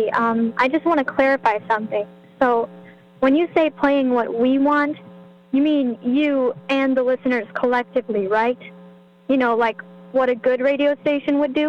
I just want to clarify something. So, when you say playing what we want, you mean you and the listeners collectively, right? You know, like what a good radio station would do?